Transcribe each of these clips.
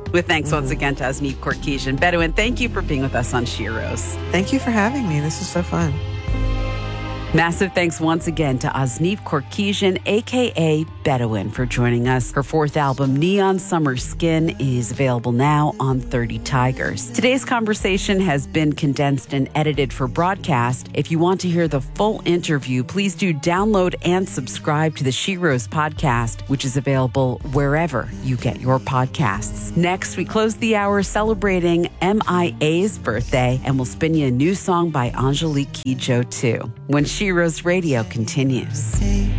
With thanks once again to Asneep Korkesian. Bedouin, thank you for being with us on Shiros. Thank you for having me. This is so fun. Massive thanks once again to Asneep Korkesian, a.k.a. Bedouin, for joining us. Her fourth album, Neon Summer Skin, is available now on 30 Tigers. Today's conversation has been condensed and edited for broadcast. If you want to hear the full interview, please do download and subscribe to the Shiros podcast, which is available wherever you get your podcasts. Next, we close the hour celebrating MIA's birthday, and we'll spin you a new song by Angelique Kidjo, too, when Shiros Radio continues.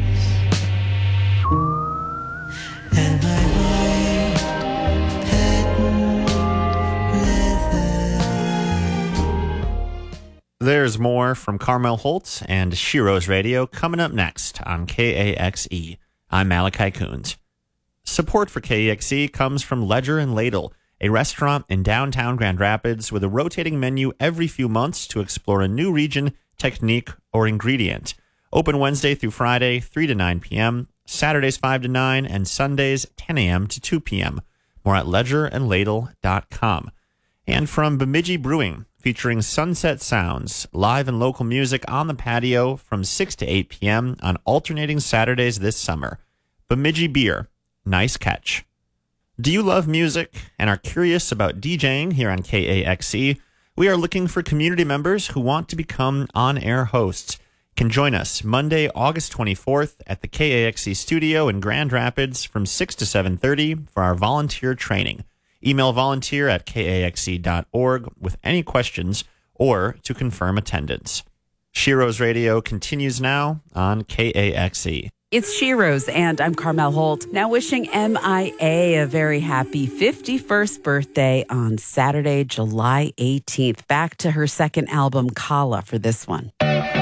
There's more from Carmel Holt and Shiros Radio coming up next on KAXE. I'm Malachi Coons. Support for KAXE comes from Ledger and Ladle, a restaurant in downtown Grand Rapids with a rotating menu every few months to explore a new region, technique, or ingredient. Open Wednesday through Friday, 3 to 9 p.m., Saturdays 5 to 9, and Sundays 10 a.m. to 2 p.m. More at ledgerandladle.com. And from Bemidji Brewing, featuring Sunset Sounds, live and local music on the patio from 6 to 8 p.m. on alternating Saturdays this summer. Bemidji Beer, nice catch. Do you love music and are curious about DJing here on KAXE? We are looking for community members who want to become on-air hosts. You can join us Monday, August 24th at the KAXE studio in Grand Rapids from 6 to 7:30 for our volunteer training. Email volunteer@kaxe.org with any questions or to confirm attendance. Shiros Radio continues now on KAXE. It's Shiros, and I'm Carmel Holt. Now wishing MIA a very happy 51st birthday on Saturday, July 18th. Back to her second album, Kala, for this one.